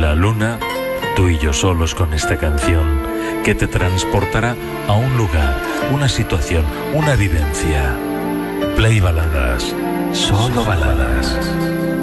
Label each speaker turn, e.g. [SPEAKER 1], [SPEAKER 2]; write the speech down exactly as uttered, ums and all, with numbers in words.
[SPEAKER 1] la luna, tú y yo solos con esta canción que te transportará a un lugar, una situación, una vivencia. Play Baladas, solo baladas.